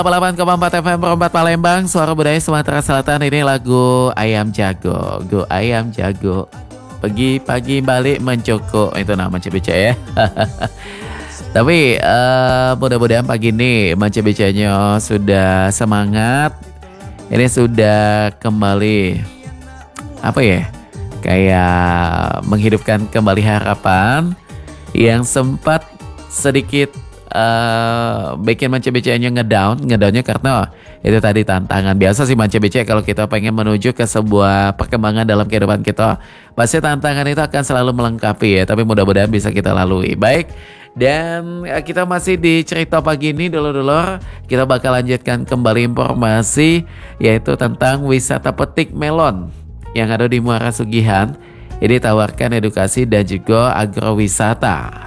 88,4 FM Perempat Palembang, suara budaya Sumatera Selatan. Ini lagu Ayam Jago, Go Ayam Jago. Pagi-pagi balik mencoko, itu nama Cebica ya. Tapi mudah-mudahan pagi ini Cebicanya sudah semangat. Ini sudah kembali apa ya? Kayak menghidupkan kembali harapan yang sempat sedikit bikin Cebicanya ngedownnya karena itu tadi tantangan. Biasa sih Cebicanya kalau kita pengen menuju ke sebuah perkembangan dalam kehidupan kita, pasti tantangan itu akan selalu melengkapi ya. Tapi mudah-mudahan bisa kita lalui. Baik, dan kita masih di cerita pagi ini dulur-dulur. Kita bakal lanjutkan kembali informasi yaitu tentang wisata petik melon yang ada di Muara Sugihan. Ini tawarkan edukasi dan juga agrowisata.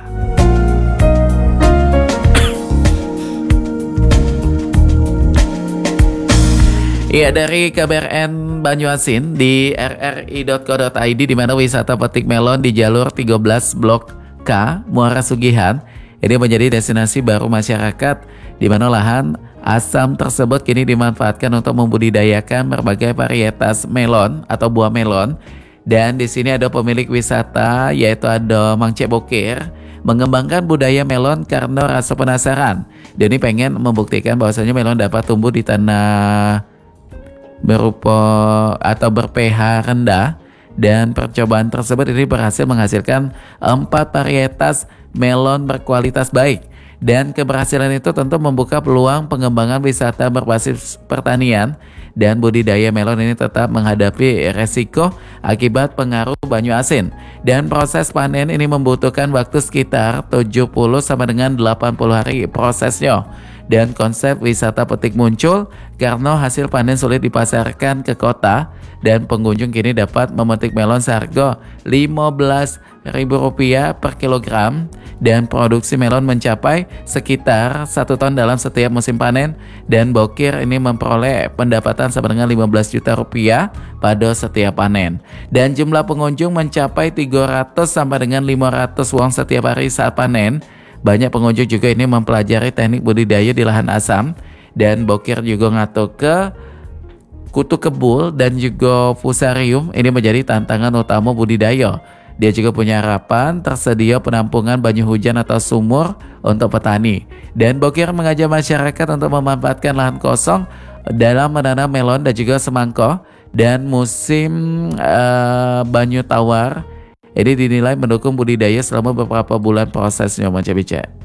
Iya, dari KBRN Banyuasin di rri.co.id, di mana wisata petik melon di jalur 13 Blok K Muara Sugihan ini menjadi destinasi baru masyarakat, di mana lahan asam tersebut kini dimanfaatkan untuk membudidayakan berbagai varietas melon atau buah melon. Dan di sini ada pemilik wisata yaitu ada Mang Cek Bokir, mengembangkan budaya melon karena rasa penasaran. Dia ini pengen membuktikan bahwasanya melon dapat tumbuh di tanah berupa atau ber-pH rendah, dan percobaan tersebut ini berhasil menghasilkan 4 varietas melon berkualitas baik. Dan keberhasilan itu tentu membuka peluang pengembangan wisata berbasis pertanian, dan budidaya melon ini tetap menghadapi resiko akibat pengaruh banyu asin. Dan proses panen ini membutuhkan waktu sekitar 70 sampai dengan 80 hari prosesnya. Dan konsep wisata petik muncul karena hasil panen sulit dipasarkan ke kota, dan pengunjung kini dapat memetik melon seharga Rp15.000 per kilogram, dan produksi melon mencapai sekitar 1 ton dalam setiap musim panen. Dan Bokir ini memperoleh pendapatan sama dengan Rp15 juta pada setiap panen, dan jumlah pengunjung mencapai 300 sampai dengan 500 wong setiap hari saat panen. Banyak pengunjung juga ini mempelajari teknik budidaya di lahan asam, dan Bokir juga ngatur ke kutu kebul dan juga fusarium. Ini menjadi tantangan utama budidaya. Dia juga punya harapan tersedia penampungan banyu hujan atau sumur untuk petani. Dan Bokir mengajak masyarakat untuk memanfaatkan lahan kosong dalam menanam melon dan juga semangka. Dan musim banyu tawar ini dinilai mendukung budidaya selama beberapa bulan prosesnya Cebica.